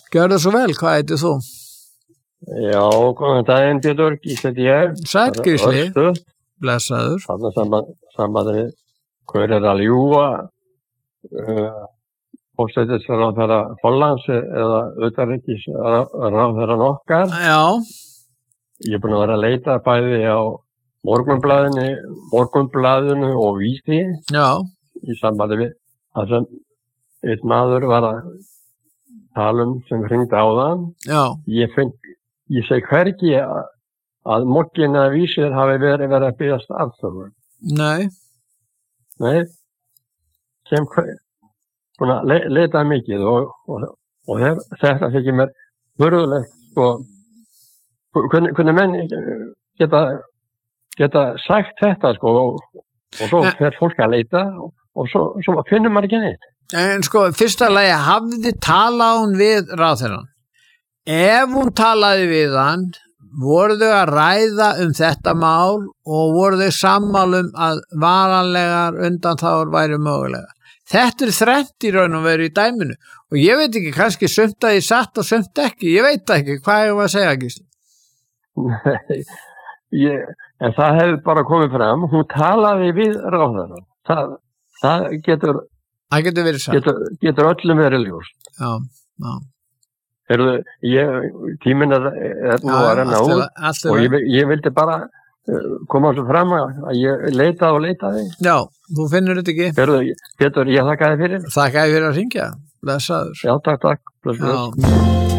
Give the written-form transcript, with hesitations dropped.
Gjörðu svo vel, hvað heitir þú? Já, góðan daginn, Pétur, Gísli ég. Sæll, Gísli. Blessaður. Þannig sambandið, hver að ljúga forsætisráðherra Hollands eða utanríkisráðherrann okkar. Já. Ég er búin að vera að leita bæði á Morgunblaðinu og Vísi. Já. Í sambandi við það sem einn maður var að tala sem hringdi á það. Já. Ég segi hvergi að moggina Vísir hafi verið að biðjast afsökunar. Nei. Nei. Sem búin að leita mikið og þetta þykir mér furðulegt sko. Hvernig menn geta sagt þetta sko og svo fer fólk að leita og svo finnur maður ekki neitt. En sko, fyrsta lagi hafði talað hún við ráðherrann. Ef hún talaði við hann, voru þau að ræða þetta mál og voru þau sammálum að varanlegar undanþágur væri mögulega. Þetta þrennt í raun og veru í dæminu og ég veit ekki, kannski sumt að ég satt og sumt ekki, ég veit ekki, hvað ég var að segja, Gísli? Nei, en það hefur bara komið fram, hún talaði við ráðherrann. Það getur verið satt. Getur öllum verið ljóst. Já, já. Tíminn er nú að renna út og ég vildi bara koma svo fram að ég leitaði. Já, þú finnur þetta ekki. Pétur, ég þakkaði fyrir. Þakkaði fyrir að hringja. Blessaður. Já, takk. Blessaður.